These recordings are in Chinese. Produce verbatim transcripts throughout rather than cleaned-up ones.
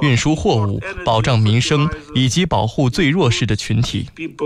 运输货物、保障民生以及保护最弱势的群体。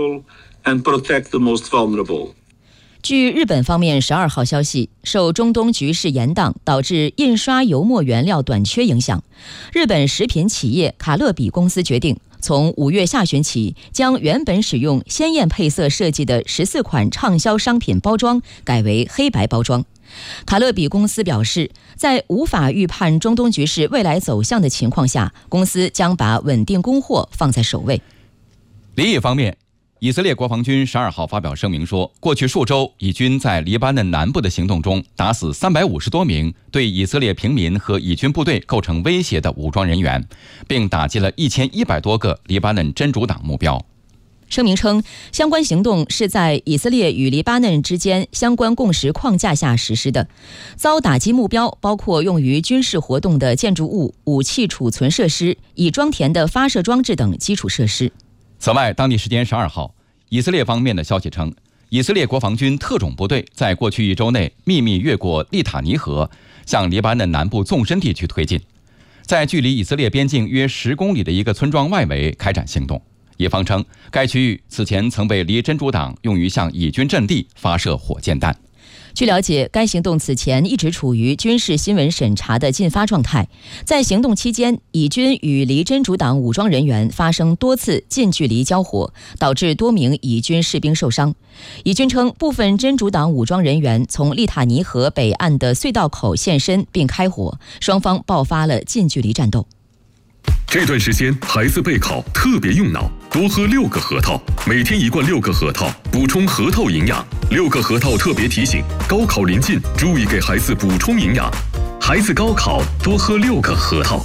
据日本方面十二号消息，受中东局势延宕导致印刷油墨原料短缺影响，日本食品企业卡乐比公司决定从五月下旬起，将原本使用鲜艳配色设计的十四款畅销商品包装改为黑白包装。卡乐比公司表示，在无法预判中东局势未来走向的情况下，公司将把稳定供货放在首位。 另一方面，以色列国防军十二号发表声明说，过去数周，以军在黎巴嫩南部的行动中打死三百五十多名对以色列平民和以军部队构成威胁的武装人员，并打击了一千一百多个黎巴嫩真主党目标。 声明称，相关行动是在以色列与黎巴嫩之间相关共识框架下实施的，遭打击目标包括用于军事活动的建筑物、武器储存设施、已装填的发射装置等基础设施。 此外，当地时间十二号，以色列方面的消息称，以色列国防军特种部队在过去一周内秘密越过利塔尼河，向黎巴嫩南部纵深地区推进，在距离以色列边境约十公里的一个村庄外围开展行动。以方称，该区域此前曾被黎真主党用于向以军阵地发射火箭弹。 据了解，该行动此前一直处于军事新闻审查的禁发状态。在行动期间，以军与黎真主党武装人员发生多次近距离交火，导致多名以军士兵受伤。以军称，部分真主党武装人员从利塔尼河北岸的隧道口现身并开火，双方爆发了近距离战斗。 这段时间孩子备考特别用脑，多喝六个核桃，每天一罐六个核桃，补充核桃营养。六个核桃特别提醒，高考临近，注意给孩子补充营养。孩子高考多喝六个核桃。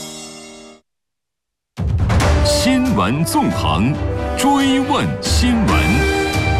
新闻纵横，追问新闻。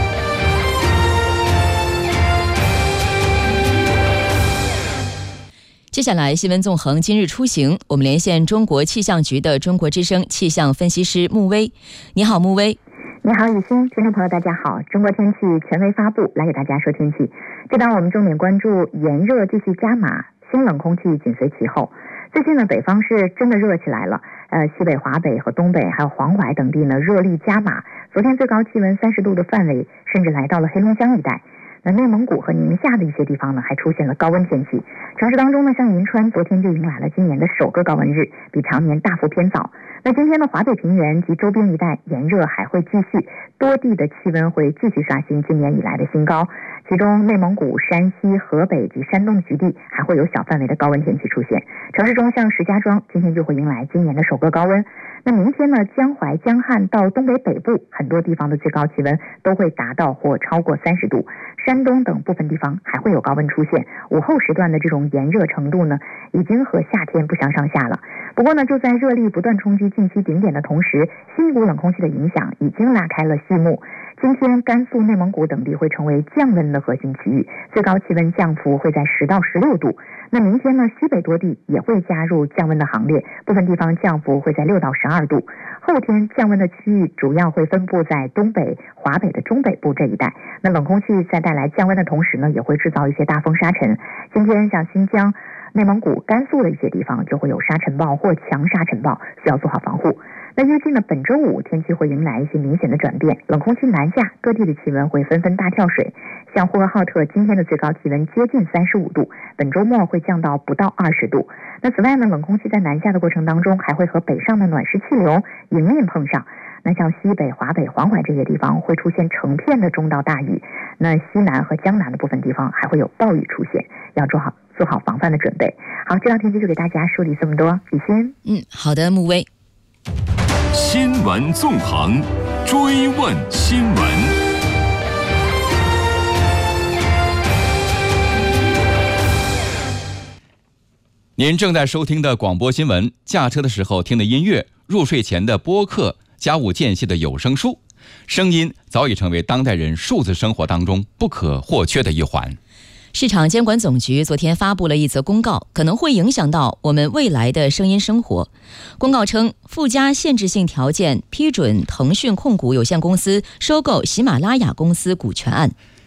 接下来新闻纵横今日出行，我们连线中国气象局的中国之声气象分析师穆威。你好，穆威。 你好，雨欣，听众朋友大家好，中国天气权威发布，来给大家说天气。这档我们重点关注炎热继续加码，新冷空气紧随其后。最近呢，北方是真的热起来了，呃，西北、华北和东北还有黄淮等地呢，热力加码。昨天最高气温三十度的范围，甚至来到了黑龙江一带。那内蒙古和宁夏的一些地方呢，还出现了高温天气。城市当中呢，像银川昨天就迎来了今年的首个高温日，比常年大幅偏早。那今天的华北平原及周边一带炎热还会继续，多地的气温会继续刷新今年以来的新高。其中内蒙古、山西、河北及山东局地还会有小范围的高温天气出现。城市中像石家庄今天就会迎来今年的首个高温。那明天呢，江淮、江汉到东北北部很多地方的最高气温都会达到或超过三十度，山东等部分地方还会有高温出现。午后时段的这种炎热程度呢，已经和夏天不相上下了。不过呢，就在热力不断冲击近期顶点的同时，新一股冷空气的影响已经拉开了序幕。今天甘肃、内蒙古等地会成为降温的核心区域，最高气温降幅会在十到十六度。那明天呢，西北多地也会加入降温的行列，部分地方降幅会在六到十二度。后天降温的区域主要会分布在东北、华北的中北部这一带。那冷空气在带来降温的同时呢，也会制造一些大风沙尘。今天像新疆、内蒙古、甘肃的一些地方就会有沙尘暴或强沙尘暴，需要做好防护。那预计呢，本周五天气会迎来一些明显的转变，冷空气南下，各地的气温会纷纷大跳水。像呼和浩特今天的最高气温接近三十五度，本周末会降到不到二十度。那此外呢，冷空气在南下的过程当中，还会和北上的暖湿气流迎面碰上。那像西北、华北、黄淮这些地方会出现成片的中到大雨，那西南和江南的部分地方还会有暴雨出现，要做好做好防范的准备。好，这道天气就给大家梳理这么多，雨欣。 嗯，好的，穆威。 新闻纵横，追问新闻。 您正在收听的广播新闻，驾车的时候听的音乐，入睡前的播客，家务间隙的有声书，声音早已成为当代人数字生活当中不可或缺的一环。 市场监管总局昨天发布了一则公告，可能会影响到我们未来的声音生活。公告称，附加限制性条件批准腾讯控股有限公司收购喜马拉雅公司股权案。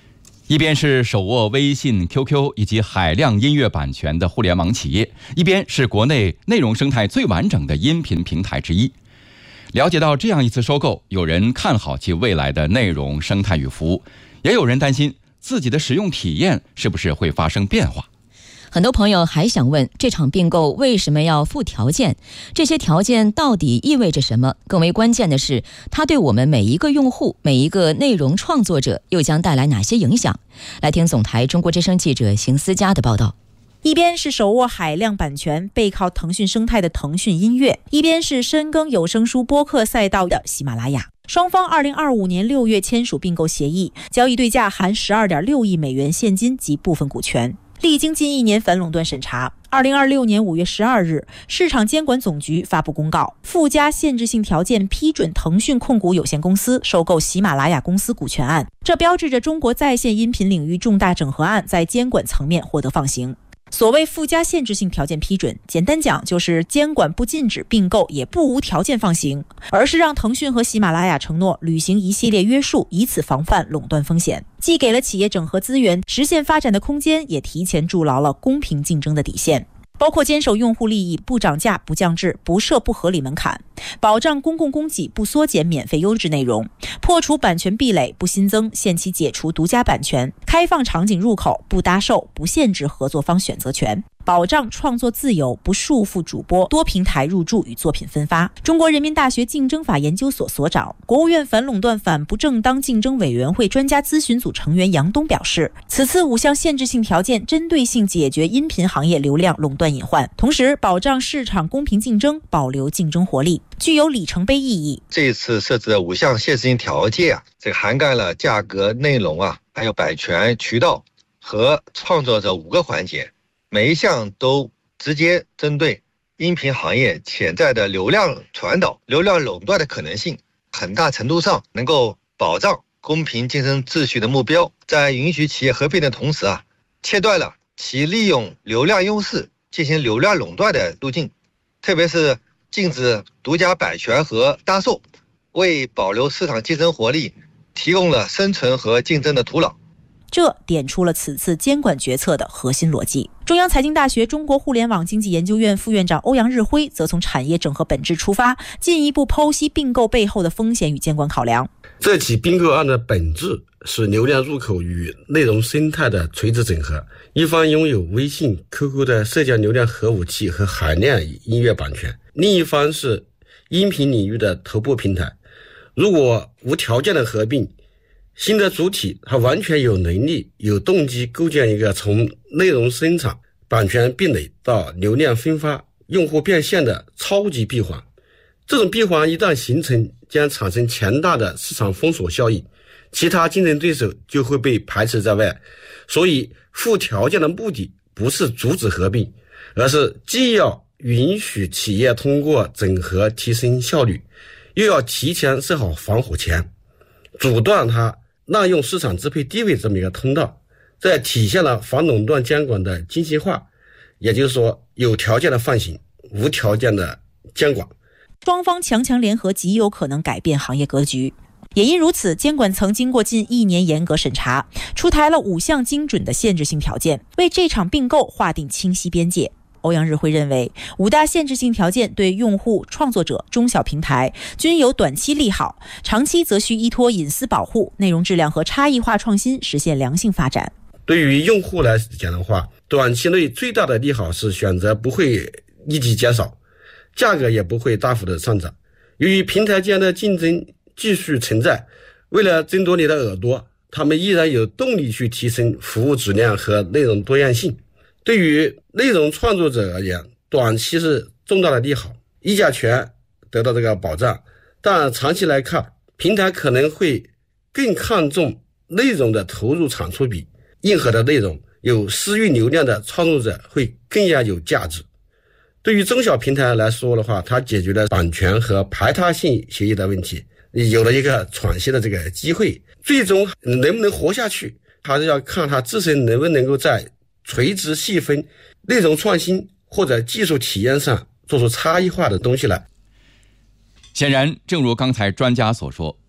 一边是手握微信、Q Q 以及海量音乐版权的互联网企业，一边是国内内容生态最完整的音频平台之一。了解到这样一次收购，有人看好其未来的内容生态与服务，也有人担心自己的使用体验是不是会发生变化。 很多朋友还想问，这场并购为什么要附条件？这些条件到底意味着什么？更为关键的是，它对我们每一个用户、每一个内容创作者又将带来哪些影响？来听总台中国之声记者邢思佳的报道。 一边是手握海量版权、背靠腾讯生态的腾讯音乐，一边是深耕有声书播客赛道的喜马拉雅。双方二零二五年六月签署并购协议，交易对价含 十二点六亿美元现金及部分股权。历经近一年反垄断审查，二零二六年五月十二日，市场监管总局发布公告，附加限制性条件批准腾讯控股有限公司收购喜马拉雅公司股权案。这标志着中国在线音频领域重大整合案在监管层面获得放行。所谓附加限制性条件批准，简单讲就是监管不禁止并购，也不无条件放行，而是让腾讯和喜马拉雅承诺履行一系列约束，以此防范垄断风险，既给了企业整合资源、实现发展的空间，也提前筑牢了公平竞争的底线。包括坚守用户利益，不涨价、不降质、不设不合理门槛，保障公共供给，不缩减免费优质内容，破除版权壁垒，不新增限期解除独家版权，开放场景入口，不搭售，不限制合作方选择权，保障创作自由，不束缚主播多平台入驻与作品分发。中国人民大学竞争法研究所所长、国务院反垄断反不正当竞争委员会专家咨询组成员杨东表示，此次五项限制性条件针对性解决音频行业流量垄断隐患，同时保障市场公平竞争，保留竞争活力，具有里程碑意义。 这一次设置的五项限制性条件啊，这个涵盖了价格、内容啊，还有版权、渠道和创作者五个环节，每一项都直接针对音频行业潜在的流量传导、流量垄断的可能性，很大程度上能够保障公平竞争秩序的目标。在允许企业合并的同时啊，切断了其利用流量优势进行流量垄断的路径，特别是禁止独家版权和搭售，为保留市场竞争活力提供了生存和竞争的土壤。 这点出了此次监管决策的核心逻辑。中央财经大学中国互联网经济研究院副院长欧阳日辉则从产业整合本质出发，进一步剖析并购背后的风险与监管考量。 这起并购案的本质是流量入口与内容生态的垂直整合，一方拥有微信、Q Q 的社交流量核武器和海量音乐版权，另一方是音频领域的头部平台。如果无条件的合并，新的主体它完全有能力、有动机构建一个从内容生产、版权壁垒到流量分发、用户变现的超级闭环。这种闭环一旦形成，将产生强大的市场封锁效应，其他竞争对手就会被排斥在外。所以附条件的目的不是阻止合并，而是既要允许企业通过整合提升效率，又要提前设好防火墙，阻断它滥用市场支配地位这么一个通道，这体现了反垄断监管的精细化，也就是说有条件的放行，无条件的监管。 双方强强联合极有可能改变行业格局。也因如此，监管层经过近一年严格审查，出台了五项精准的限制性条件，为这场并购划定清晰边界。欧阳日辉认为，五大限制性条件对用户、创作者、中小平台均有短期利好，长期则需依托隐私保护、内容质量和差异化创新实现良性发展。 对于用户来讲的话，短期内最大的利好是选择不会立即减少，价格也不会大幅的上涨。由于平台间的竞争继续存在，为了争夺你的耳朵，他们依然有动力去提升服务质量和内容多样性。对于内容创作者而言，短期是重大的利好，议价权得到这个保障，但长期来看，平台可能会更看重内容的投入产出比，硬核的内容，有私域流量的创作者会更加有价值。对于中小平台来说的话，它解决了版权和排他性协议的问题，有了一个喘息的这个机会。最终能不能活下去，还是要看它自身能不能够在垂直细分、内容创新或者技术体验上做出差异化的东西来。 显然，正如刚才专家所说，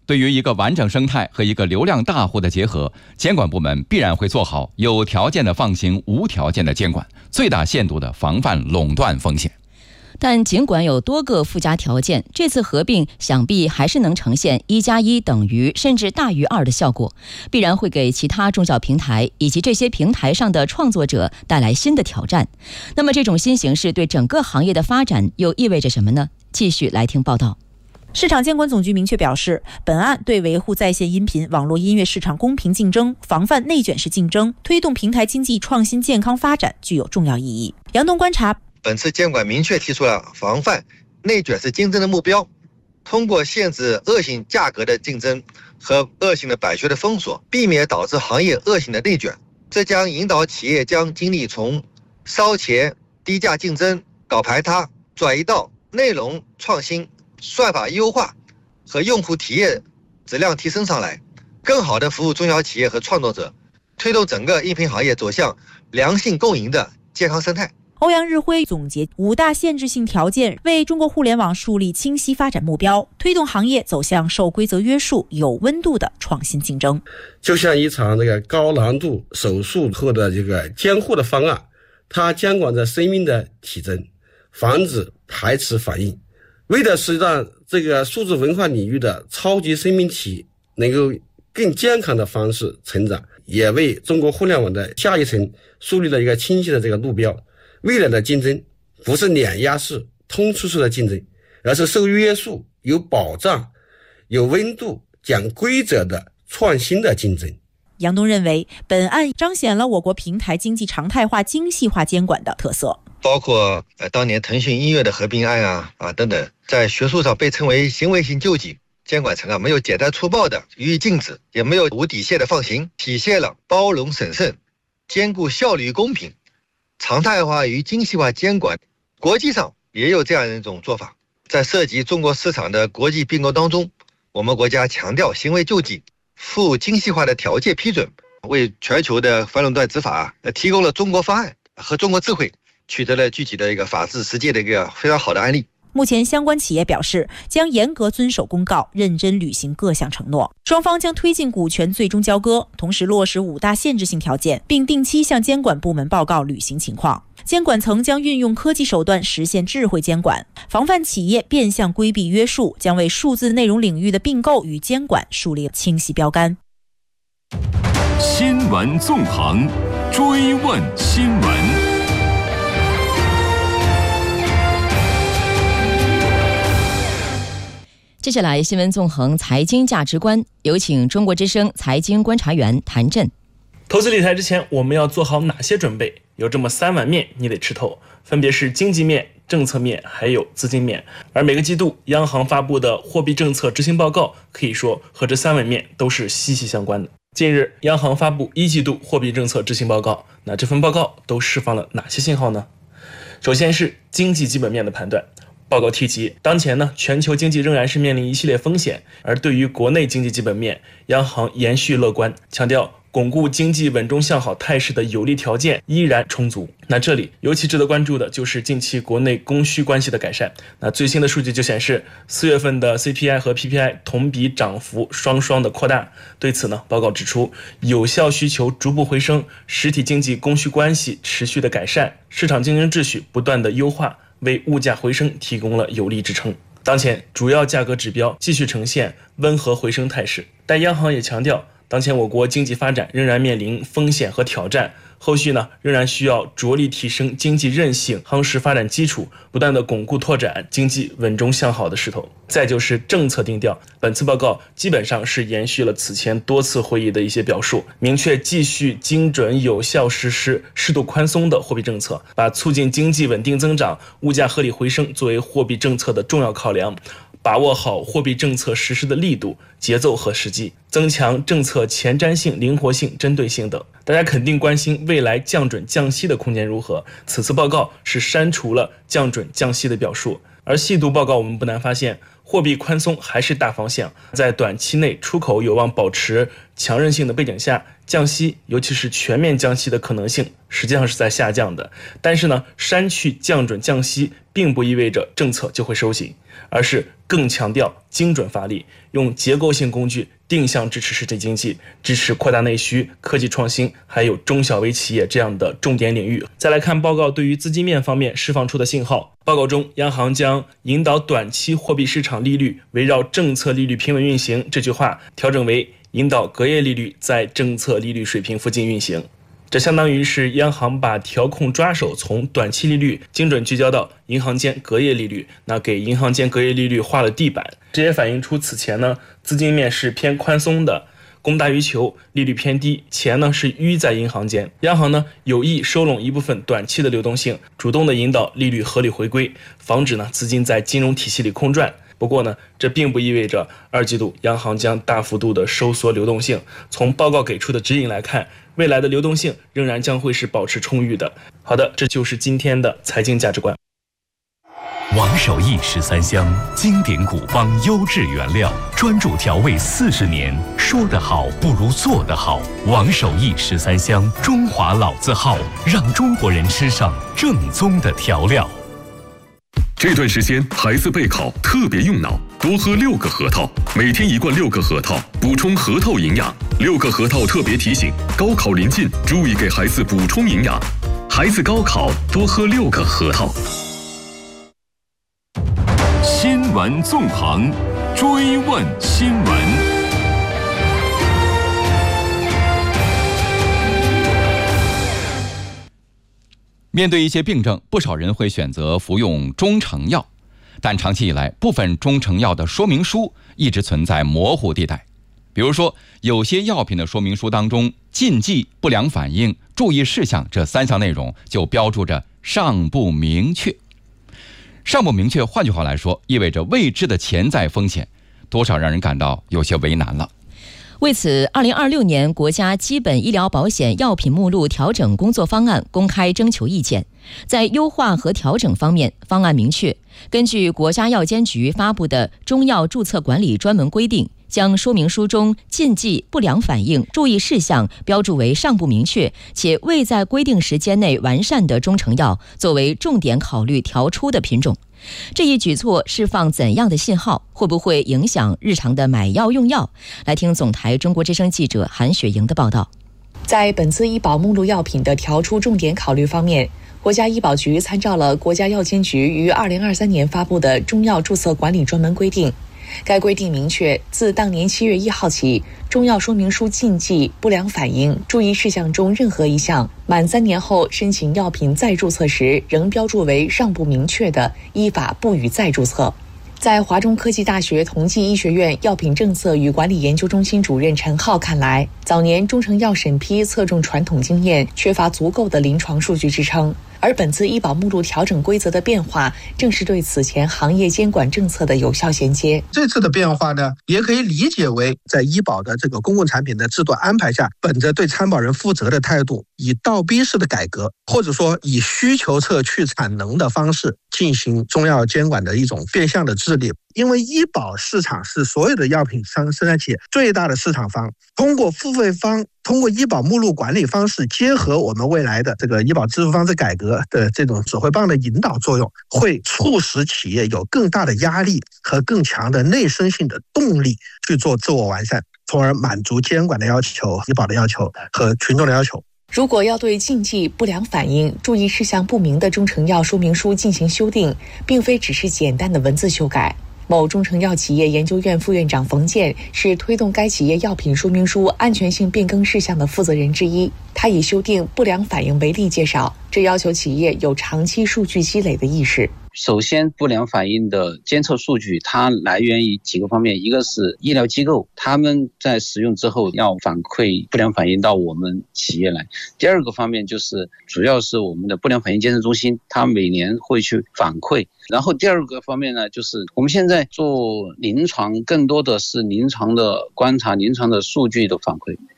对于一个完整生态和一个流量大户的结合，监管部门必然会做好有条件的放行无条件的监管，最大限度的防范垄断风险。 但尽管有多个附加条件，这次合并想必还是能呈现一加一等于甚至大于二的效果，必然会给其他中小平台以及这些平台上的创作者带来新的挑战。那么这种新形势对整个行业的发展又意味着什么呢？继续来听报道。 市场监管总局明确表示，本案对维护在线音频网络音乐市场公平竞争，防范内卷式竞争，推动平台经济创新健康发展具有重要意义。杨东观察， 本次监管明确提出了防范内卷式竞争的目标，通过限制恶性价格的竞争和恶性的版权的封锁，避免导致行业恶性的内卷。这将引导企业将精力从烧钱、低价竞争、搞排他，转移到内容创新、算法优化和用户体验质量提升上来，更好地服务中小企业和创作者，推动整个音频行业走向良性共赢的健康生态。 欧阳日辉总结五大限制性条件，为中国互联网树立清晰发展目标，推动行业走向受规则约束、有温度的创新竞争。 就像一场这个高难度手术后的这个监护的方案，它监管着生命的体征，防止排斥反应，为的是让这个数字文化领域的超级生命体能够更健康的方式成长，也为中国互联网的下一层树立了一个清晰的这个路标。未来的竞争不是碾压式、通吃式的竞争，而是受约束、有保障、有温度、讲规则的创新的竞争。 杨东认为，本案彰显了我国平台经济常态化、精细化监管的特色， 包括呃当年腾讯音乐的合并案啊啊等等，在学术上被称为行为性救济。监管层啊没有简单粗暴的予以禁止，也没有无底线的放行，体现了包容审慎、兼顾效率与公平。常态化与精细化监管，国际上也有这样一种做法。在涉及中国市场的国际并购当中，我们国家强调行为救济，附精细化的条件批准，为全球的反垄断执法提供了中国方案和中国智慧，取得了具体的一个法治实践的一个非常好的案例。 目前相关企业表示将严格遵守公告，认真履行各项承诺。双方将推进股权最终交割，同时落实五大限制性条件，并定期向监管部门报告履行情况。监管层将运用科技手段实现智慧监管，防范企业变相规避约束，将为数字内容领域的并购与监管树立清晰标杆。 新闻纵横，追问新闻。 接下来，新闻纵横财经价值观，有请中国之声财经观察员谭震。 投资理财之前，我们要做好哪些准备？有这么三碗面你得吃透，分别是经济面、政策面还有资金面。而每个季度央行发布的货币政策执行报告，可以说和这三碗面都是息息相关的。近日，央行发布一季度货币政策执行报告，那这份报告都释放了哪些信号呢？首先是经济基本面的判断。报告提及，当前呢，全球经济仍然是面临一系列风险，而对于国内经济基本面，央行延续乐观，强调巩固经济稳中向好态势的有利条件依然充足。那这里尤其值得关注的就是近期国内供需关系的改善。那最新的数据就显示，四月份的 C P I 和 P P I 同比涨幅双双的扩大。对此呢，报告指出，有效需求逐步回升，实体经济供需关系持续的改善，市场竞争秩序不断的优化，为物价回升提供了有力支撑。当前主要价格指标继续呈现温和回升态势，但央行也强调，当前我国经济发展仍然面临风险和挑战，后续呢仍然需要着力提升经济韧性，夯实发展基础，不断的巩固拓展经济稳中向好的势头。再就是政策定调，本次报告基本上是延续了此前多次会议的一些表述，明确继续精准有效实施适度宽松的货币政策，把促进经济稳定增长、物价合理回升作为货币政策的重要考量，把握好货币政策实施的力度、节奏和时机，增强政策前瞻性、灵活性、针对性等。大家肯定关心未来降准降息的空间如何，此次报告是删除了降准降息的表述， 而细读报告我们不难发现，货币宽松还是大方向，在短期内出口有望保持强韧性的背景下，降息尤其是全面降息的可能性实际上是在下降的。但是呢，删去降准降息并不意味着政策就会收紧，而是更强调精准发力，用结构性工具定向支持实体经济，支持扩大内需、科技创新还有中小微企业这样的重点领域。再来看报告对于资金面方面释放出的信号，报告中央行将引导短期货币市场利率围绕政策利率平稳运行这句话调整为引导隔夜利率在政策利率水平附近运行。这相当于是央行把调控抓手从短期利率精准聚焦到银行间隔夜利率，那给银行间隔夜利率画了地板。这也反映出此前呢资金面是偏宽松的，供大于求，利率偏低，钱呢是淤在银行间。央行呢有意收拢一部分短期的流动性，主动的引导利率合理回归，防止呢资金在金融体系里空转。不过呢，这并不意味着二季度央行将大幅度的收缩流动性。从报告给出的指引来看，未来的流动性仍然将会是保持充裕的。好的，这就是今天的财经价值观。 王守义十三香，经典古方优质原料，专注调味四十年，说得好不如做得好。王守义十三香，中华老字号，让中国人吃上正宗的调料。 这段时间孩子备考特别用脑，多喝六个核桃，每天一罐六个核桃，补充核桃营养。六个核桃特别提醒：高考临近，注意给孩子补充营养。孩子高考多喝六个核桃。 新闻纵横，追问新闻。 面对一些病症，不少人会选择服用中成药，但长期以来，部分中成药的说明书一直存在模糊地带。比如说，有些药品的说明书当中，禁忌、不良反应、注意事项这三项内容就标注着尚不明确。尚不明确，换句话来说，意味着未知的潜在风险，多少让人感到有些为难了。 为此，二零二六年国家基本医疗保险药品目录调整工作方案公开征求意见。在优化和调整方面，方案明确，根据国家药监局发布的中药注册管理专门规定，将说明书中禁忌、不良反应、注意事项标注为尚不明确且未在规定时间内完善的中成药作为重点考虑调出的品种。这一举措释放怎样的信号？会不会影响日常的买药用药？来听总台中国之声记者韩雪莹的报道。 在本次医保目录药品的调出重点考虑方面，国家医保局参照了国家药监局于二零二三年发布的中药注册管理专门规定。该规定明确，自当年七月一号起，中药说明书禁忌、不良反应、注意事项中任何一项，满三年后申请药品再注册时仍标注为尚不明确的，依法不予再注册。在华中科技大学同济医学院药品政策与管理研究中心主任陈浩看来，早年中成药审批侧重传统经验，缺乏足够的临床数据支撑。而本次医保目录调整规则的变化，正是对此前行业监管政策的有效衔接。 这次的变化呢，也可以理解为在医保的这个公共产品的制度安排下，本着对参保人负责的态度，以倒逼式的改革，或者说以需求侧去产能的方式进行中药监管的一种变相的治理。因为医保市场是所有的药品商生产企业最大的市场方，通过付费方，通过医保目录管理方式结合我们未来的这个医保支付方式改革的这种指挥棒的引导作用，会促使企业有更大的压力和更强的内生性的动力去做自我完善，从而满足监管的要求、医保的要求和群众的要求。 如果要对禁忌、不良反应、注意事项不明的中成药说明书进行修订，并非只是简单的文字修改。某中成药企业研究院副院长冯健是推动该企业药品说明书安全性变更事项的负责人之一。他以修订不良反应为例介绍，这要求企业有长期数据积累的意识。 首先，不良反应的监测数据它来源于几个方面，一个是医疗机构，他们在使用之后要反馈不良反应到我们企业来。第二个方面就是主要是我们的不良反应监测中心，它每年会去反馈。然后第二个方面呢，就是我们现在做临床更多的是临床的观察、临床的数据的反馈。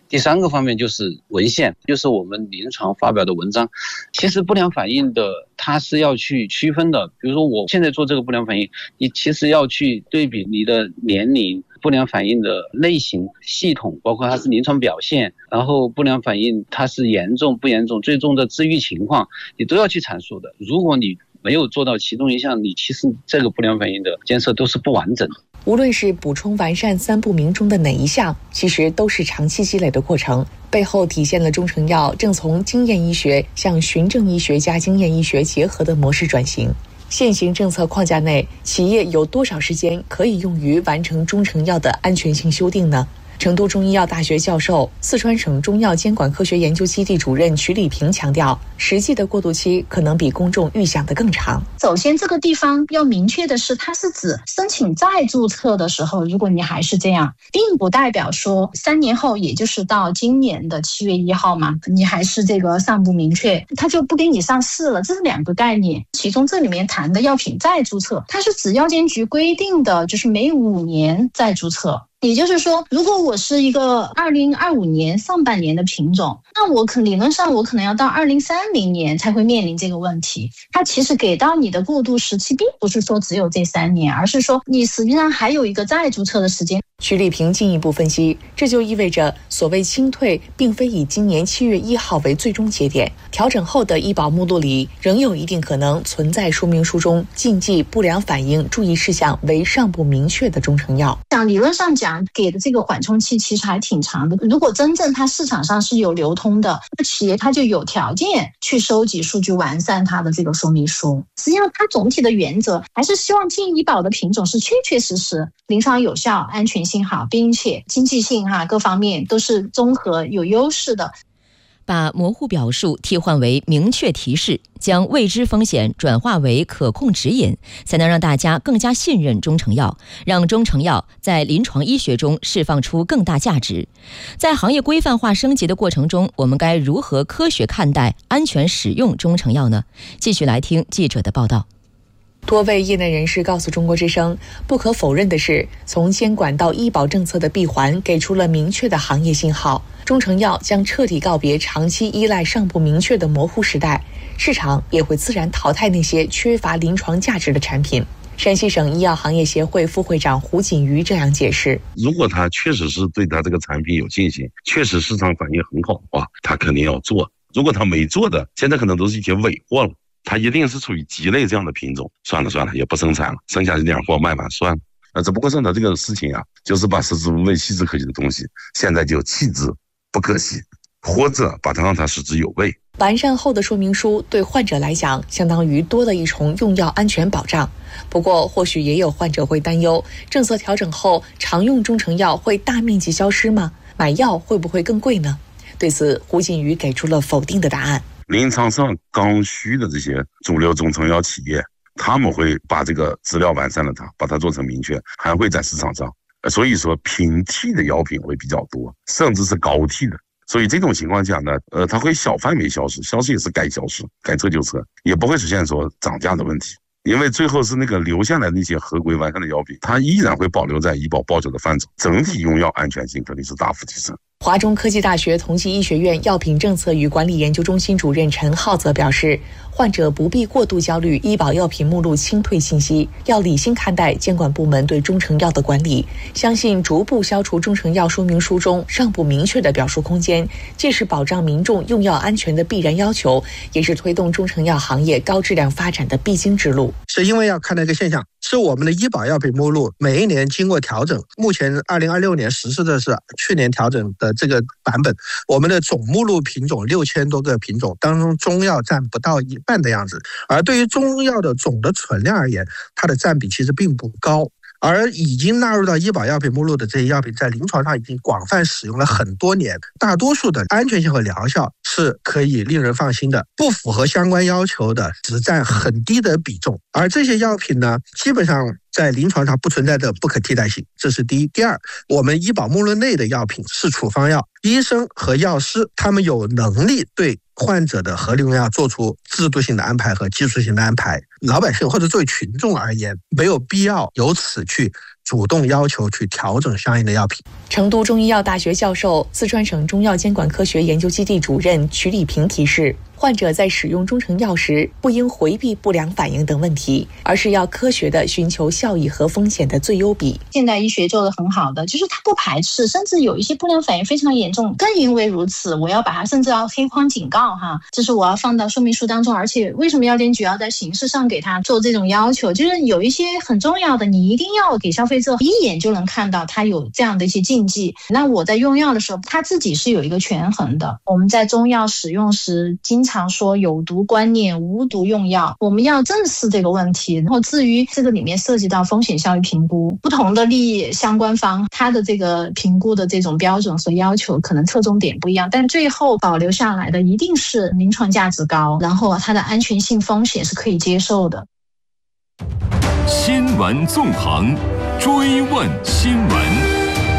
第三个方面就是文献，就是我们临床发表的文章。其实不良反应的它是要去区分的，比如说我现在做这个不良反应，你其实要去对比你的年龄、不良反应的类型、系统，包括它是临床表现，然后不良反应它是严重不严重、最终的治愈情况，你都要去阐述的。如果你没有做到其中一项，你其实这个不良反应的监测都是不完整的。 无论是补充完善三不明中的哪一项，其实都是长期积累的过程，背后体现了中成药正从经验医学向循证医学加经验医学结合的模式转型。现行政策框架内，企业有多少时间可以用于完成中成药的安全性修订呢？成都中医药大学教授、四川省中药监管科学研究基地主任曲礼平强调，实际的过渡期可能比公众预想的更长。 首先，这个地方要明确的是，它是指申请再注册的时候，如果你还是这样，并不代表说三年后，也就是到今年的七月一号嘛，你还是这个尚不明确，它就不给你上市了，这是两个概念。其中这里面谈的药品再注册，它是指药监局规定的，就是每五年再注册。也就是说，如果我是一个二零二五年上半年的品种，那我可理论上我可能要到二零三零年才会面临这个问题。它其实给到你的过渡时期，并不是说只有这三年，而是说你实际上还有一个再注册的时间。 曲礼平进一步分析，这就意味着所谓清退并非以今年七月一号为最终节点，调整后的医保目录里仍有一定可能存在说明书中禁忌不良反应注意事项为尚不明确的中成药。 像理论上讲，给的这个缓冲期其实还挺长的。如果真正它市场上是有流通的，那企业它就有条件去收集数据，完善它的这个说明书。实际上它总体的原则还是希望进医保的品种是确确实实临床有效、安全性好，并且经济性哈各方面都是综合有优势的。 把模糊表述替换为明确提示，将未知风险转化为可控指引，才能让大家更加信任中成药，让中成药在临床医学中释放出更大价值。在行业规范化升级的过程中，我们该如何科学看待、安全使用中成药呢？继续来听记者的报道。 多位业内人士告诉中国之声，不可否认的是，从监管到医保政策的闭环给出了明确的行业信号，中成药将彻底告别长期依赖尚不明确的模糊时代，市场也会自然淘汰那些缺乏临床价值的产品。山西省医药行业协会副会长胡锦瑜这样解释： 如果他确实是对他这个产品有信心，确实市场反应很好的话，他肯定要做。如果他没做的，现在可能都是一些尾货了，它一定是处于鸡肋这样的品种，算了算了，也不生产了，剩下这点货卖完算了。呃，只不过是呢这个事情啊，就是把食之无味弃之可惜的东西，现在就弃之不可惜，或者把它让它食之有味。 完善后的说明书对患者来讲，相当于多了一重用药安全保障。不过，或许也有患者会担忧，政策调整后，常用中成药会大面积消失吗？买药会不会更贵呢？对此，胡锦瑜给出了否定的答案。 临床上刚需的这些主流中成药企业，他们会把这个资料完善了它，把它做成明确，还会在市场上。所以说平替的药品会比较多，甚至是高替的。所以这种情况下呢，呃，它会小范围消失，消失也是该消失，该撤就撤，也不会出现说涨价的问题。因为最后是那个留下来的那些合规完善的药品，它依然会保留在医保报销的范畴，整体用药安全性肯定是大幅提升。 华中科技大学同济医学院药品政策与管理研究中心主任陈浩则表示，患者不必过度焦虑医保药品目录清退信息，要理性看待监管部门对中成药的管理，相信逐步消除中成药说明书中尚不明确的表述空间，既是保障民众用药安全的必然要求，也是推动中成药行业高质量发展的必经之路。 是因为要看到一个现象，是我们的医保药品目录每一年经过调整，目前二零二六年实施的是去年调整的这个版本，我们的总目录品种六千多个品种当中，中药占不到一半的样子，而对于中药的总的存量而言，它的占比其实并不高。而已经纳入到医保药品目录的这些药品，在临床上已经广泛使用了很多年，大多数的安全性和疗效是可以令人放心的，不符合相关要求的只占很低的比重。而这些药品呢，基本上在临床上不存在着不可替代性，这是第一。第二，我们医保目录内的药品是处方药，医生和药师他们有能力对患者的合理用药做出制度性的安排和技术性的安排。老百姓或者作为群众而言，没有必要由此去主动要求去调整相应的药品。 成都中医药大学教授、四川省中药监管科学研究基地主任曲礼平提示，患者在使用中成药时，不应回避不良反应等问题，而是要科学地寻求效益和风险的最优比。 现代医学做得很好的，就是它不排斥，甚至有一些不良反应非常严重，更因为如此，我要把它甚至要黑框警告哈，这是我要放到说明书当中。而且为什么药监局要在形式上给他做这种要求，就是有一些很重要的，你一定要给消费者一眼就能看到它有这样的一些禁忌。那我在用药的时候，它自己是有一个权衡的。我们在中药使用时经常说有毒观念、无毒用药，我们要正视这个问题。然后至于这个里面涉及到风险效益评估，不同的利益相关方它的这个评估的这种标准和要求可能侧重点不一样，但最后保留下来的一定是临床价值高，然后它的安全性风险是可以接受的。 新闻纵横，追问新闻。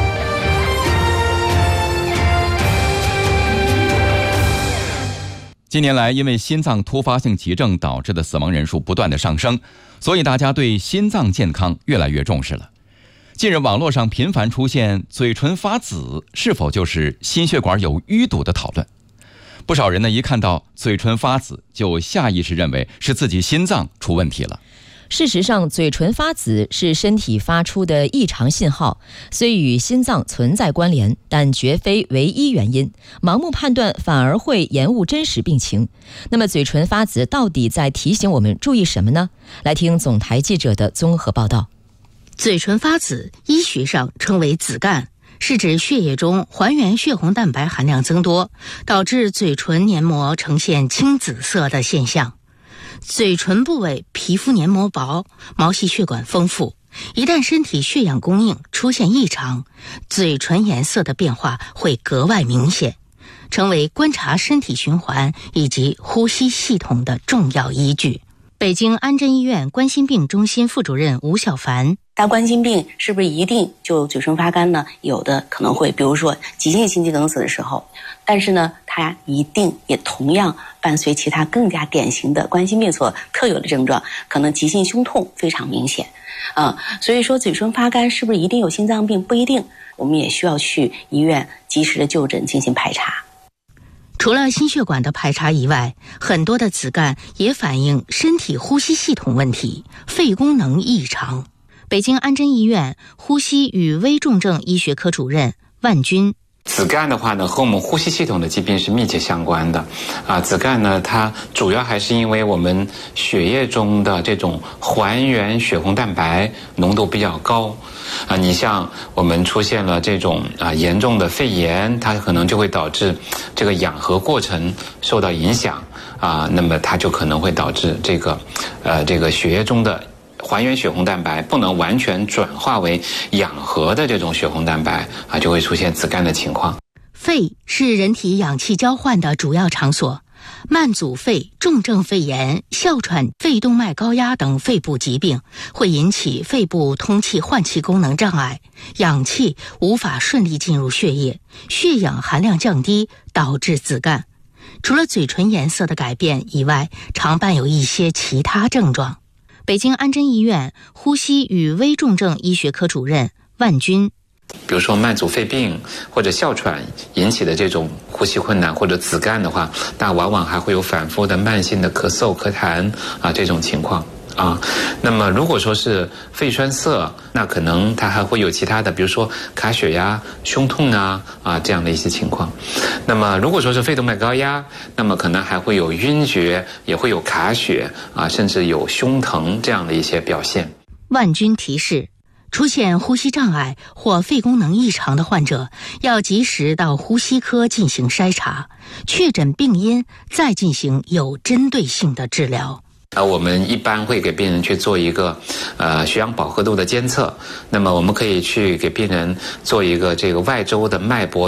近年来，因为心脏突发性急症导致的死亡人数不断的上升，所以大家对心脏健康越来越重视了。近日，网络上频繁出现嘴唇发紫是否就是心血管有淤堵的讨论。不少人呢，一看到嘴唇发紫，就下意识认为是自己心脏出问题了。 事实上，嘴唇发紫是身体发出的异常信号，虽与心脏存在关联，但绝非唯一原因。盲目判断反而会延误真实病情。那么，嘴唇发紫到底在提醒我们注意什么呢？来听总台记者的综合报道。 嘴唇发紫，医学上称为紫疕，是指血液中还原血红蛋白含量增多，导致嘴唇黏膜呈现青紫色的现象。嘴唇部位皮肤黏膜薄，毛细血管丰富，一旦身体血氧供应出现异常，嘴唇颜色的变化会格外明显，成为观察身体循环以及呼吸系统的重要依据。北京安贞医院冠心病中心副主任吴小凡， 大冠心病是不是一定就嘴唇发干呢？有的可能会，比如说急性心肌梗死的时候，但是呢，它一定也同样伴随其他更加典型的冠心病所特有的症状，可能急性胸痛非常明显啊。所以说嘴唇发干是不是一定有心脏病？不一定，我们也需要去医院及时的就诊进行排查。 除了心血管的排查以外，很多的紫疕也反映身体呼吸系统问题，肺功能异常。北京安贞医院呼吸与危重症医学科主任万军， 紫疕的话呢，和我们呼吸系统的疾病是密切相关的啊。紫疕呢，它主要还是因为我们血液中的这种还原血红蛋白浓度比较高啊。你像我们出现了这种啊严重的肺炎，它可能就会导致这个氧合过程受到影响啊，那么它就可能会导致这个呃这个血液中的还原血红蛋白不能完全转化为氧合的这种血红蛋白啊，就会出现紫疕的情况。 肺是人体氧气交换的主要场所，慢阻肺、重症肺炎、哮喘、肺动脉高压等肺部疾病会引起肺部通气换气功能障碍，氧气无法顺利进入血液，血氧含量降低，导致紫疕。除了嘴唇颜色的改变以外，常伴有一些其他症状。北京安贞医院呼吸与危重症医学科主任万军， 比如说慢阻肺病或者哮喘引起的这种呼吸困难或者紫疕的话，那往往还会有反复的慢性的咳嗽咳痰啊这种情况啊。那么如果说是肺栓塞，那可能它还会有其他的，比如说卡血压、胸痛啊啊这样的一些情况。那么如果说是肺动脉高压，那么可能还会有晕厥，也会有卡血啊，甚至有胸疼这样的一些表现。 万军提示，出现呼吸障碍或肺功能异常的患者，要及时到呼吸科进行筛查，确诊病因，再进行有针对性的治疗。 啊，我们一般会给病人去做一个呃血氧饱和度的监测，那么我们可以去给病人做一个这个外周的脉搏氧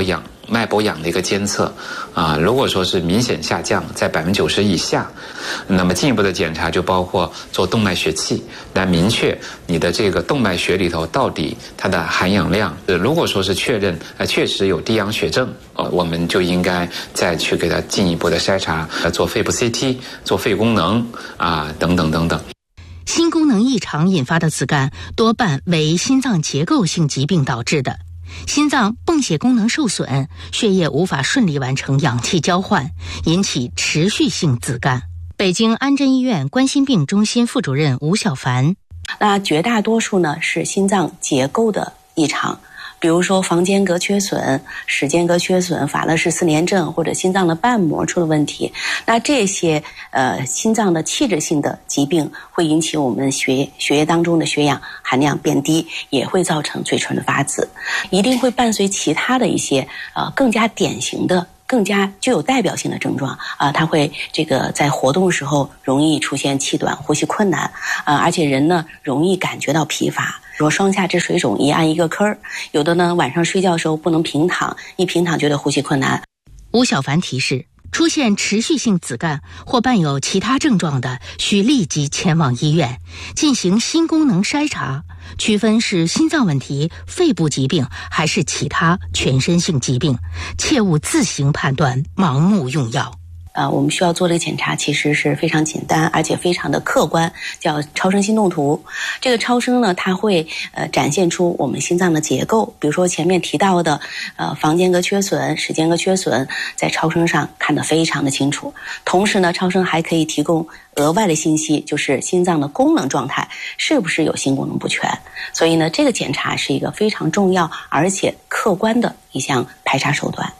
脉搏氧的一个监测啊，如果说是明显下降在百分之九十以下，那么进一步的检查就包括做动脉血气，来明确你的这个动脉血里头到底它的含氧量。如果说是确认呃确实有低氧血症，呃，我们就应该再去给它进一步的筛查，呃，做肺部 C T， 做肺功能啊等等等等。 心功能异常引发的子干多半为心脏结构性疾病导致的。心脏泵血功能受损，血液无法顺利完成氧气交换，引起持续性子干。北京安贞医院冠心病中心副主任吴小凡， 那绝大多数呢是心脏结构的异常，比如说房间隔缺损、室间隔缺损、法勒氏四联症或者心脏的瓣膜出了问题。那这些呃心脏的器质性的疾病会引起我们血血液当中的血氧含量变低，也会造成嘴唇的发紫，一定会伴随其他的一些呃更加典型的、更加具有代表性的症状啊、呃，它会这个在活动的时候容易出现气短、呼吸困难啊、呃，而且人呢容易感觉到疲乏。说双下肢水肿一按一个坑，有的呢晚上睡觉的时候不能平躺，一平躺觉得呼吸困难。 吴小凡提示，出现持续性子干或伴有其他症状的，需立即前往医院进行心功能筛查，区分是心脏问题、肺部疾病还是其他全身性疾病，切勿自行判断，盲目用药。 呃，我们需要做的检查其实是非常简单，而且非常的客观，叫超声心动图。这个超声呢，它会呃展现出我们心脏的结构，比如说前面提到的呃房间隔缺损、室间隔缺损，在超声上看得非常的清楚。同时呢，超声还可以提供额外的信息，就是心脏的功能状态是不是有心功能不全。所以呢，这个检查是一个非常重要而且客观的一项排查手段。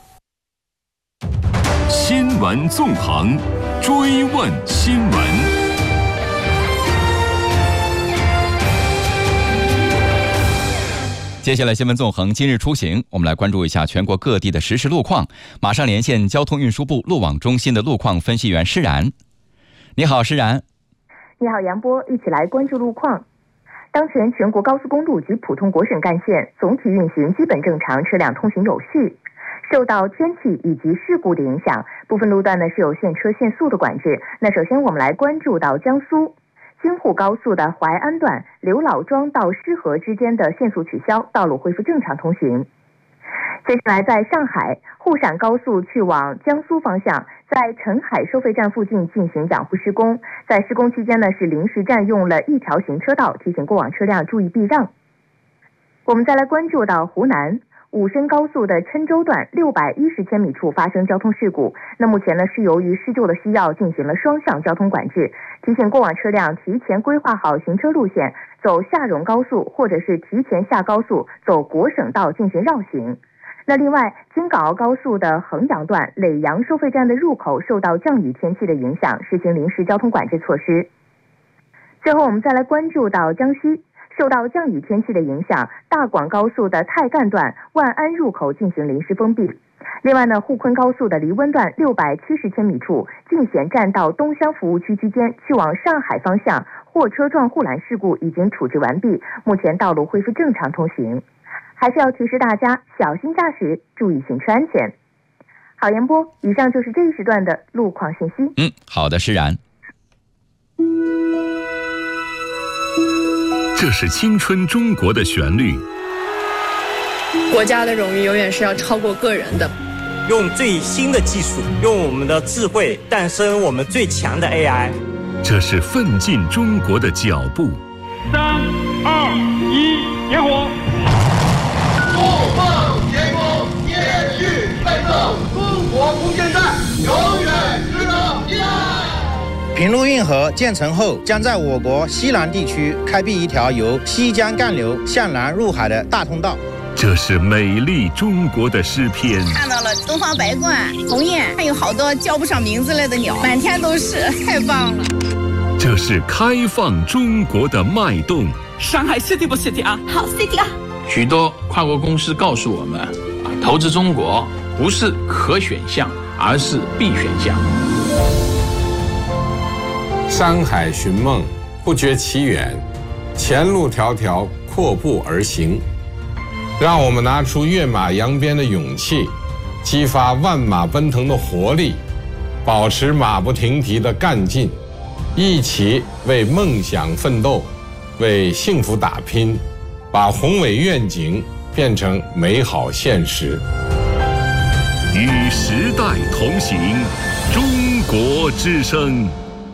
新闻纵横，追问新闻。 接下来新闻纵横，今日出行，我们来关注一下全国各地的实时路况。马上连线交通运输部路网中心的路况分析员施然。你好，施然。 你好，杨波，一起来关注路况。当前全国高速公路及普通国省干线总体运行基本正常，车辆通行有序。受到天气以及事故的影响，部分路段呢是有限车限速的管制。那首先我们来关注到江苏京沪高速的淮安段刘老庄到施河之间的限速取消，道路恢复正常通行。接下来在上海沪陕高速去往江苏方向，在澄海收费站附近进行养护施工，在施工期间呢是临时占用了一条行车道，提醒过往车辆注意避让。我们再来关注到湖南武深高速的郴州段六百一十千米处发生交通事故，那目前呢是由于施救的需要进行了双向交通管制，提醒过往车辆提前规划好行车路线，走下蓉高速或者是提前下高速走国省道进行绕行。那另外京港澳高速的衡阳段耒阳收费站的入口受到降雨天气的影响，实行临时交通管制措施。最后我们再来关注到江西受到降雨天气的影响，大广高速的太干段万安入口进行临时封闭。另外呢，沪昆高速的黎温段六百七十千米处进贤站到东乡服务区之间去往上海方向货车撞护栏事故已经处置完毕，目前道路恢复正常通行。还是要提示大家小心驾驶，注意行车安全。好，严波，以上就是这一时段的路况信息。 嗯，好的，施然。 这是青春中国的旋律。 国家的荣誉永远是要超过个人的。 用最新的技术，用我们的智慧诞生我们最强的 A I。 这是奋进中国的脚步。 三二一，点火！ 不放前锋，延续奋斗，中国空间站永远值得依赖。 平陆运河建成后，将在我国西南地区开辟一条由西江干流向南入海的大通道。 这是美丽中国的诗篇。 看到了东方白鹳、鸿雁，还有好多叫不上名字来的鸟，满天都是，太棒了。 这是开放中国的脉动。 上海 City 不 City 啊？ 好 City 啊！ 许多跨国公司告诉我们，啊，投资中国不是可选项，而是必选项。 山海寻梦，不觉其远，前路迢迢，阔步而行。让我们拿出跃马扬鞭的勇气， 激发万马奔腾的活力，保持马不停蹄的干劲，一起为梦想奋斗，为幸福打拼，把宏伟愿景变成美好现实。 与时代同行，中国之声。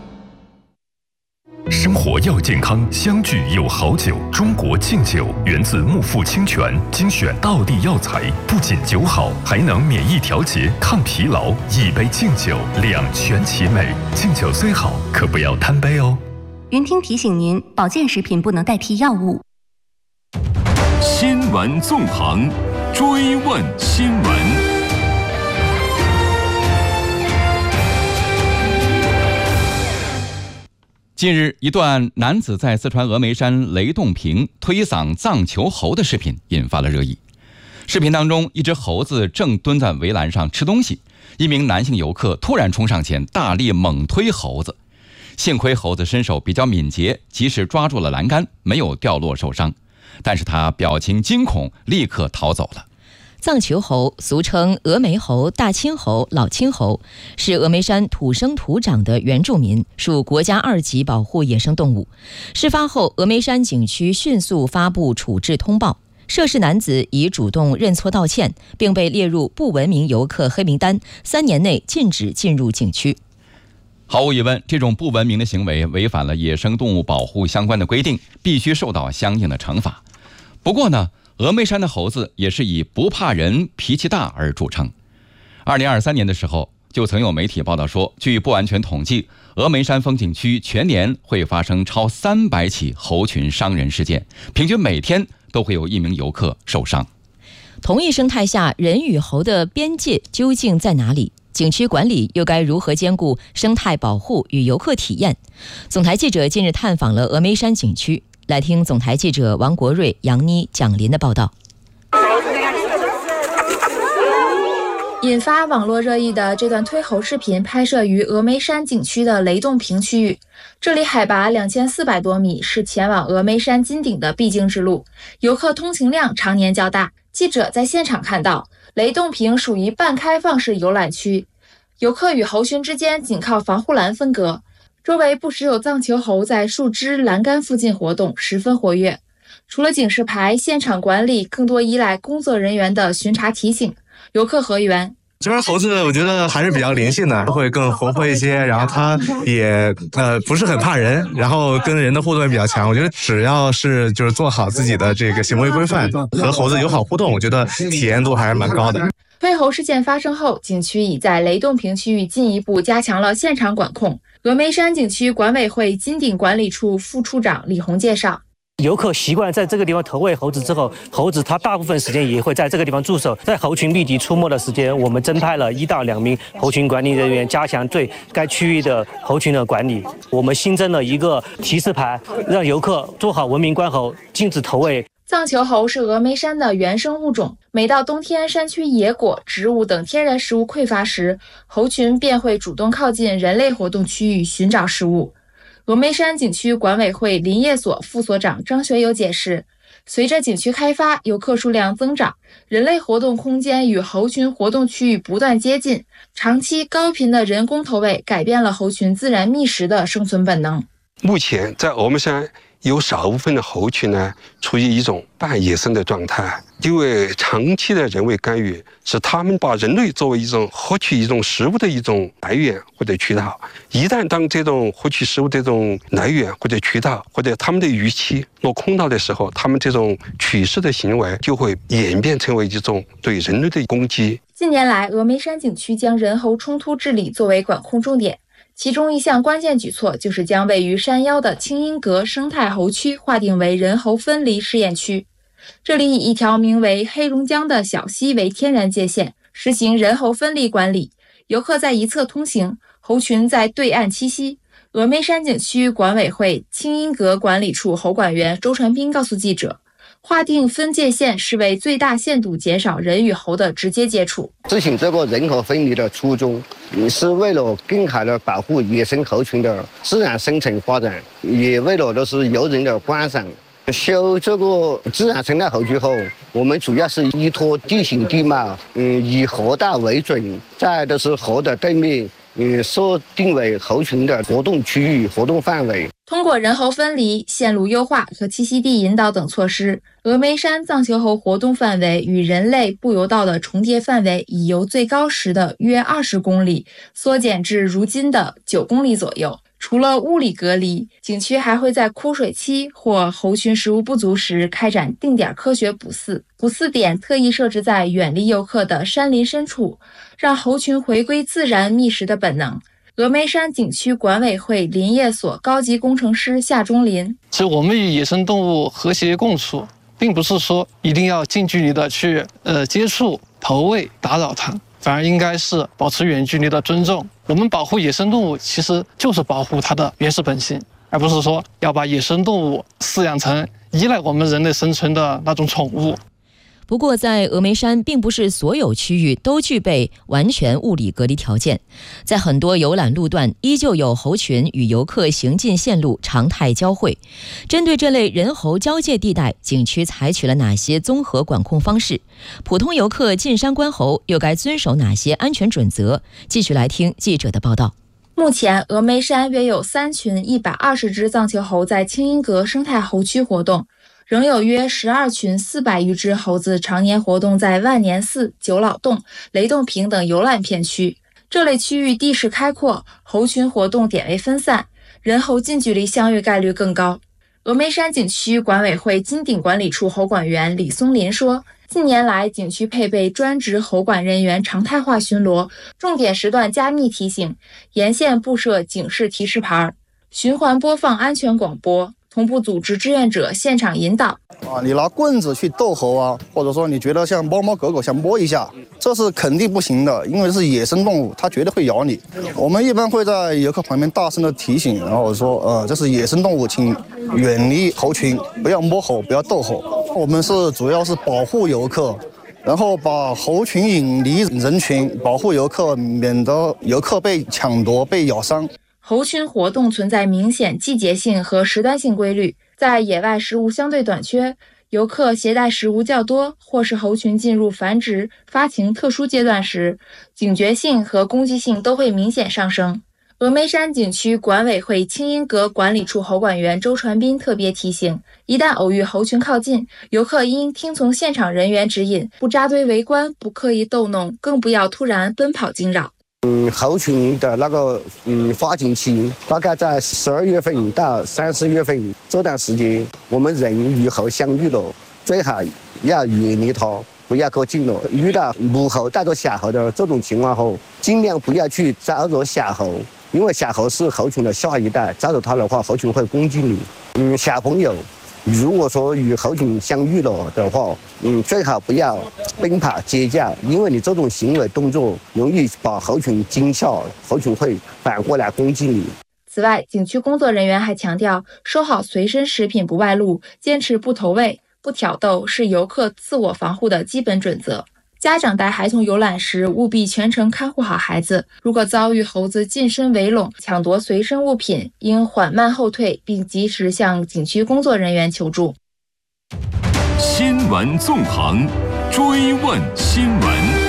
生活要健康，相聚有好酒。中国敬酒源自木富清泉精选道地药材，不仅酒好，还能免疫调节、抗疲劳。一杯敬酒，两全其美。敬酒虽好，可不要贪杯哦。 云听提醒您，保健食品不能代替药物。 新闻纵横，追问新闻。 近日，一段男子在四川峨眉山雷洞坪推搡藏球猴的视频引发了热议。视频当中，一只猴子正蹲在围栏上吃东西，一名男性游客突然冲上前，大力猛推猴子。幸亏猴子身手比较敏捷，及时抓住了栏杆，没有掉落受伤。但是他表情惊恐，立刻逃走了。 藏球猴俗称峨眉猴、大青猴、老青猴，是峨眉山土生土长的原住民，属国家二级保护野生动物。事发后，峨眉山景区迅速发布处置通报，涉事男子已主动认错道歉，并被列入不文明游客黑名单，三年内禁止进入景区。 毫无疑问，这种不文明的行为违反了野生动物保护相关的规定，必须受到相应的惩罚。不过呢，峨眉山的猴子也是以不怕人、脾气大而著称。二零二三年的时候，就曾有媒体报道说，据不完全统计，峨眉山风景区全年会发生超三百起猴群伤人事件，平均每天都会有一名游客受伤。 同一生态下，人与猴的边界究竟在哪里？景区管理又该如何兼顾生态保护与游客体验？总台记者近日探访了峨眉山景区。来听总台记者王国瑞、杨妮、蒋林的报道。 引发网络热议的这段推猴视频拍摄于峨眉山景区的雷洞坪区域，这里海拔两千四百多米，是前往峨眉山金顶的必经之路，游客通行量常年较大。记者在现场看到，雷洞坪属于半开放式游览区，游客与猴群之间仅靠防护栏分隔。周围不时有藏球猴在树枝、栏杆附近活动，十分活跃。除了警示牌，现场管理更多依赖工作人员的巡查提醒。游客何源： 这边猴子我觉得还是比较灵性的，会更活泼一些，然后它也呃不是很怕人，然后跟人的互动也比较强。我觉得只要是就是做好自己的这个行为规范，和猴子友好互动，我觉得体验度还是蛮高的。 推猴事件发生后，景区已在雷洞坪区域进一步加强了现场管控。峨眉山景区管委会金顶管理处副处长李红介绍， 游客习惯在这个地方投喂猴子之后，猴子它大部分时间也会在这个地方驻守。在猴群密集出没的时间，我们增派了一到两名猴群管理人员，加强对该区域的猴群的管理。我们新增了一个提示牌，让游客做好文明观猴，禁止投喂。 藏球猴是峨眉山的原生物种，每到冬天山区野果、植物等天然食物匮乏时，猴群便会主动靠近人类活动区域寻找食物。峨眉山景区管委会林业所副所长张学友解释，随着景区开发，游客数量增长，人类活动空间与猴群活动区域不断接近，长期高频的人工投喂改变了猴群自然觅食的生存本能。 目前在峨眉山有少部分的猴群呢，处于一种半野生的状态，因为长期的人为干预，使他们把人类作为一种获取一种食物的一种来源或者渠道。一旦当这种获取食物的这种来源或者渠道或者他们的预期落空到的时候，他们这种取食的行为就会演变成为一种对人类的攻击。 近年来，峨眉山景区将人猴冲突治理作为管控重点。其中一项关键举措就是将位于山腰的青音阁生态猴区划定为人猴分离试验区。这里以一条名为黑龙江的小溪为天然界限，实行人猴分离管理，游客在一侧通行，猴群在对岸栖息。峨眉山景区管委会青音阁管理处猴管员周传斌告诉记者，划定分界线是为最大限度减少人与猴的直接接触。 执行这个人猴分离的初衷，是为了更好的保护野生猴群的自然生存发展，也为了就是游人的观赏修这个自然生态猴区后，我们主要是依托地形地貌，嗯，以河道为准，再都是河的对面，嗯，设定为猴群的活动区域、活动范围。 通过人猴分离、线路优化和栖息地引导等措施，峨眉山藏球猴活动范围与人类步游道的重叠范围已由最高时的约二十公里缩减至如今的九公里左右。除了物理隔离，景区还会在枯水期或猴群食物不足时开展定点科学捕饲。捕饲点特意设置在远离游客的山林深处，让猴群回归自然觅食的本能。峨眉山景区管委会林业所高级工程师夏忠林： 其实我们与野生动物和谐共处，并不是说一定要近距离的去呃接触、投喂、打扰它，反而应该是保持远距离的尊重。我们保护野生动物，其实就是保护它的原始本性，而不是说要把野生动物饲养成依赖我们人类生存的那种宠物。 不过，在峨眉山，并不是所有区域都具备完全物理隔离条件，在很多游览路段，依旧有猴群与游客行进线路常态交汇。针对这类人猴交界地带，景区采取了哪些综合管控方式？普通游客进山观猴又该遵守哪些安全准则？继续来听记者的报道。 目前，峨眉山约有三群一百二十只藏球猴在清音阁生态猴区活动。仍有约十二群四百余只猴子常年活动在万年寺、九老洞、雷洞坪等游览片区。这类区域地势开阔，猴群活动点位分散，人猴近距离相遇概率更高。峨眉山景区管委会金顶管理处猴管员李松林说，近年来景区配备专职猴管人员常态化巡逻，重点时段加密提醒，沿线布设警示提示牌，循环播放安全广播，同步组织志愿者现场引导。 啊，你拿棍子去逗猴啊，或者说你觉得像猫猫狗狗想摸一下，这是肯定不行的，因为是野生动物，它绝对会咬你。我们一般会在游客旁边大声的提醒，然后说，呃，这是野生动物，请远离猴群，不要摸猴，不要逗猴。我们是主要是保护游客，然后把猴群引离人群，保护游客，免得游客被抢夺、被咬伤。 猴群活动存在明显季节性和时段性规律，在野外食物相对短缺，游客携带食物较多，或是猴群进入繁殖、发情特殊阶段时，警觉性和攻击性都会明显上升。峨眉山景区管委会清音阁管理处猴管员周传斌特别提醒，一旦偶遇猴群靠近，游客应听从现场人员指引，不扎堆围观，不刻意逗弄，更不要突然奔跑惊扰。 嗯，猴群的那个嗯发情期大概在十二月份到三四月份这段时间，我们人与猴相遇了，最好要远离它，不要靠近了。遇到母猴带着小猴的这种情况后，尽量不要去招惹小猴，因为小猴是猴群的下一代，招惹它的话，猴群会攻击你。嗯，小朋友如果说与猴群相遇了的话，嗯，最好不要奔跑尖叫，因为你这种行为动作容易把猴群惊吓，猴群会反过来攻击你。 此外，景区工作人员还强调，收好随身食品不外露，坚持不投喂、不挑逗，是游客自我防护的基本准则。家长带孩童游览时，务必全程看护好孩子。如果遭遇猴子近身围拢、抢夺随身物品，应缓慢后退，并及时向景区工作人员求助。 新闻纵横，追问新闻。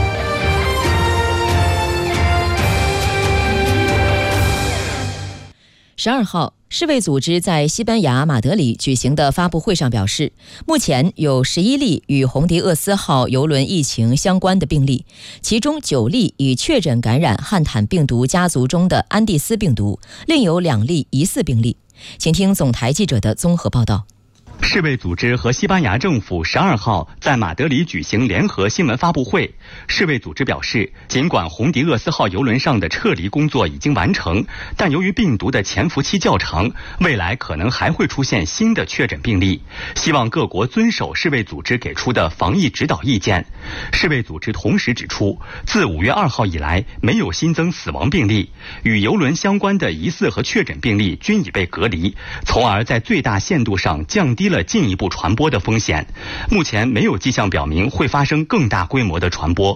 十二号，世卫组织在西班牙马德里举行的发布会上表示，目前有十一例与红迪厄斯号邮轮疫情相关的病例，其中九例已确诊感染汉坦病毒家族中的安第斯病毒，另有两例疑似病例。请听总台记者的综合报道。 世卫组织和西班牙政府十二号在马德里举行联合新闻发布会。世卫组织表示，尽管红迪厄斯号邮轮上的撤离工作已经完成，但由于病毒的潜伏期较长，未来可能还会出现新的确诊病例。希望各国遵守世卫组织给出的防疫指导意见。世卫组织同时指出，自五月二号以来，没有新增死亡病例，与邮轮相关的疑似和确诊病例均已被隔离，从而在最大限度上降低了进一步传播的风险。目前没有迹象表明会发生更大规模的传播。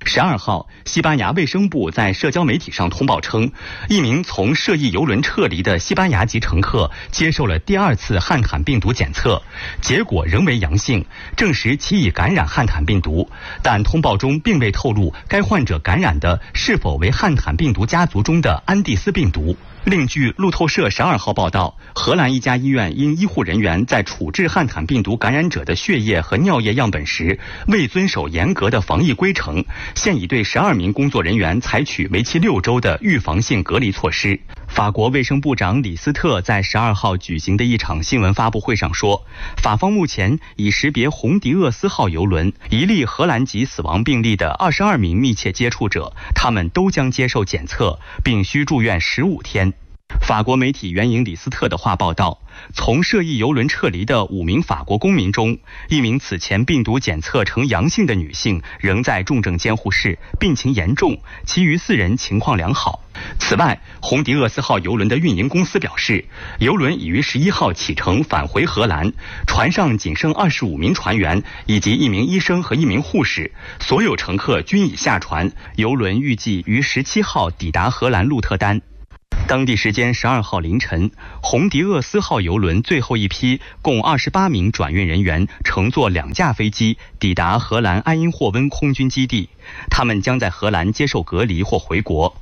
十二号，西班牙卫生部在社交媒体上通报称，一名从涉疫邮轮撤离的西班牙籍乘客接受了第二次汉坦病毒检测，结果仍为阳性，证实其已感染汉坦病毒，但通报中并未透露该患者感染的是否为汉坦病毒家族中的安地斯病毒。另据路透社十二号报道，荷兰一家医院因医护人员在处置汉坦病毒感染者的血液和尿液样本时未遵守严格的防疫规程，现已对十二名工作人员采取为期六周的预防性隔离措施。法国卫生部长李斯特在十二号举行的一场新闻发布会上说，法方目前已识别红迪厄斯号邮轮一例荷兰籍死亡病例的二十二名密切接触者，他们都将接受检测，并需住院十五天。法国媒体援引李斯特的话报道，从涉疫邮轮撤离的五名法国公民中，一名此前病毒检测呈阳性的女性仍在重症监护室，病情严重，其余四人情况良好。此外，红迪厄斯号邮轮的运营公司表示，邮轮已于十一号启程返回荷兰，船上仅剩二十五名船员以及一名医生和一名护士，所有乘客均已下船，邮轮预计于十七号抵达荷兰鹿特丹。当地时间十二号凌晨，红迪厄斯号邮轮最后一批共二十八名转运人员乘坐两架飞机抵达荷兰埃因霍温空军基地，他们将在荷兰接受隔离或回国。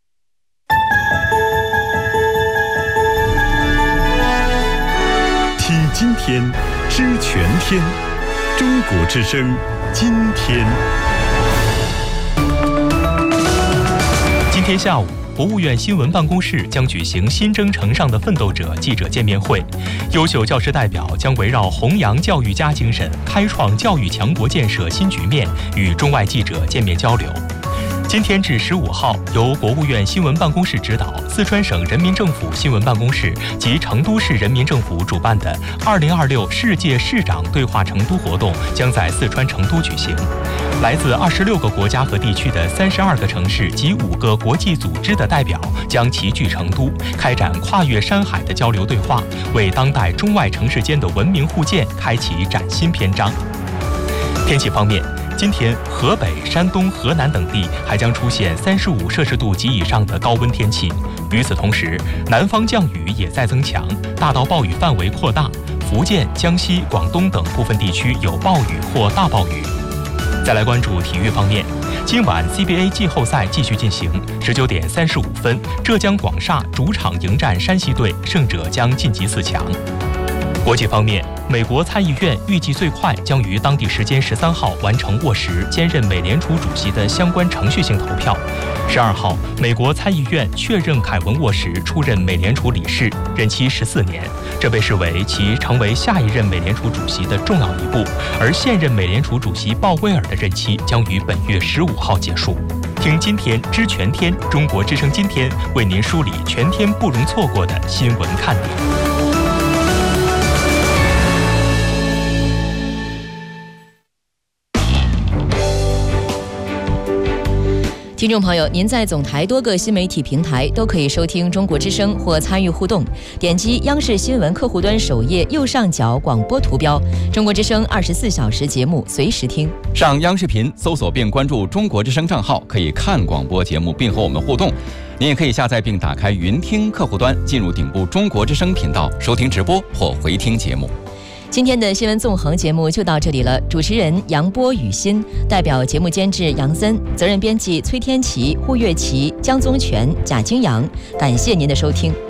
听今天，知全天，中国之声，今天。 今天下午，国务院新闻办公室将举行新征程上的奋斗者记者见面会，优秀教师代表将围绕弘扬教育家精神，开创教育强国建设新局面，与中外记者见面交流。今天至十五号，由国务院新闻办公室指导，四川省人民政府新闻办公室及成都市人民政府主办的二零二六世界市长对话成都活动将在四川成都举行。来自二十六个国家和地区的三十二个城市及五个国际组织的代表将齐聚成都，开展跨越山海的交流对话，为当代中外城市间的文明互鉴开启崭新篇章。天气方面，今天河北、山东、河南等地还将出现三十五摄氏度及以上的高温天气。与此同时，南方降雨也在增强，大到暴雨范围扩大，福建、江西、广东等部分地区有暴雨或大暴雨。再来关注体育方面，今晚 C B A 季后赛继续进行，十九点三十五分，浙江广厦主场迎战山西队，胜者将晋级四强。国际方面，美国参议院预计最快将于当地时间十三号完成沃什兼任美联储主席的相关程序性投票。十二号，美国参议院确认凯文·沃什出任美联储理事，任期十四年，这被视为其成为下一任美联储主席的重要一步。而现任美联储主席鲍威尔的任期将于本月十五号结束。听今天知全天，中国之声今天为您梳理全天不容错过的新闻看点。 听众朋友，您在总台多个新媒体平台都可以收听中国之声或参与互动，点击央视新闻客户端首页右上角广播图标，中国之声二十四小时节目随时听。 上央视频搜索并关注中国之声账号，可以看广播节目并和我们互动。您也可以下载并打开云听客户端，进入顶部中国之声频道收听直播或回听节目。 今天的新闻纵横节目就到这里了，主持人杨波、雨欣，代表节目监制杨森，责任编辑崔天琪、胡月琪、江宗全、贾金阳，感谢您的收听。